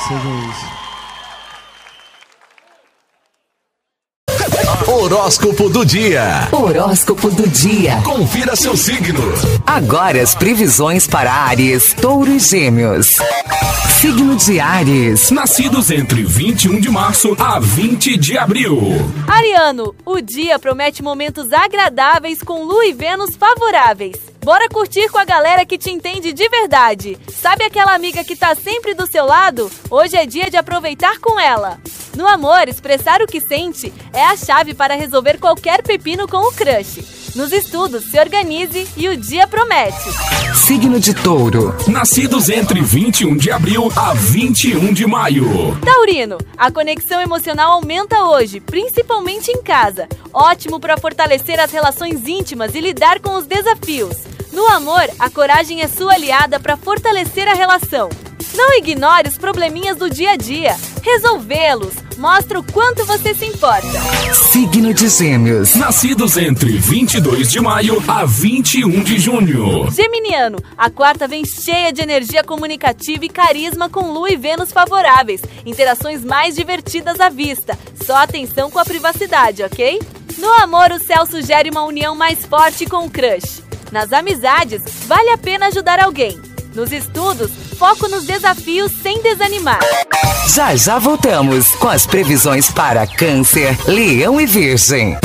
seja isso. Horóscopo do dia. Horóscopo do dia. Confira seu signo. Agora as previsões para Áries, Touro e Gêmeos. Signo de Áries. Nascidos entre 21 de março a 20 de abril. Ariano, o dia promete momentos agradáveis com Lua e Vênus favoráveis. Bora curtir com a galera que te entende de verdade. Sabe aquela amiga que tá sempre do seu lado? Hoje é dia de aproveitar com ela. No amor, expressar o que sente é a chave para resolver qualquer pepino com o crush. Nos estudos, se organize e o dia promete. Signo de Touro. Nascidos entre 21 de abril a 21 de maio. Taurino, a conexão emocional aumenta hoje, principalmente em casa. Ótimo para fortalecer as relações íntimas e lidar com os desafios. No amor, a coragem é sua aliada para fortalecer a relação. Não ignore os probleminhas do dia a dia. Resolvê-los mostra o quanto você se importa. Signo de Gêmeos. Nascidos entre 22 de maio a 21 de junho. Geminiano, a quarta vem cheia de energia comunicativa e carisma com Lua e Vênus favoráveis. Interações mais divertidas à vista. Só atenção com a privacidade, ok? No amor, o céu sugere uma união mais forte com o crush. Nas amizades, vale a pena ajudar alguém. Nos estudos, foco nos desafios sem desanimar. Já voltamos com as previsões para Câncer, Leão e Virgem.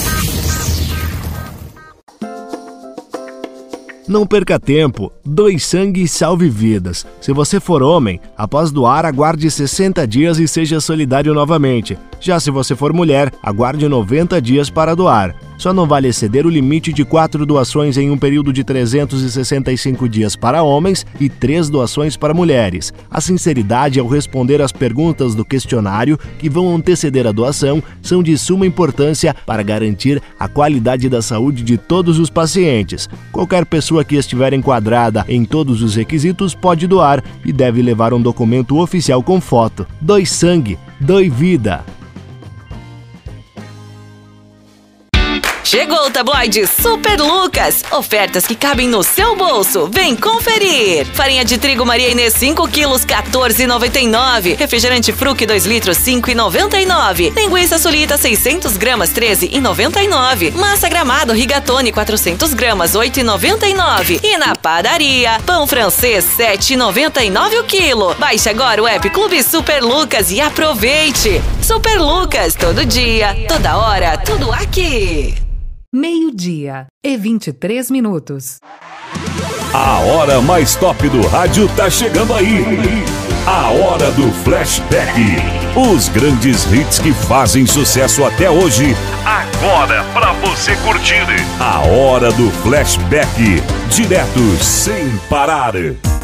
Não perca tempo, doe sangue e salve vidas. Se você for homem, após doar, aguarde 60 dias e seja solidário novamente. Já se você for mulher, aguarde 90 dias para doar. Só não vale exceder o limite de 4 doações em um período de 365 dias para homens e 3 doações para mulheres. A sinceridade ao responder às perguntas do questionário que vão anteceder a doação são de suma importância para garantir a qualidade da saúde de todos os pacientes. Qualquer pessoa que estiver enquadrada em todos os requisitos pode doar e deve levar um documento oficial com foto. Doe sangue, doe vida. Chegou o tabloide Super Lucas. Ofertas que cabem no seu bolso. Vem conferir. Farinha de trigo Maria Inês 5 quilos, R$14,99. Refrigerante Fruc 2 litros, R$5,99. Linguiça Sulita 600 gramas, R$13,99. Massa Gramado Rigatoni 400 gramas, R$8,99. E na padaria, pão francês R$7,99 o quilo. Baixe agora o app Clube Super Lucas e aproveite. Super Lucas, todo dia, toda hora, tudo aqui. 12:23. A hora mais top do rádio tá chegando aí. A hora do Flashback. Os grandes hits que fazem sucesso até hoje. Agora pra você curtir. A hora do Flashback. Direto sem parar.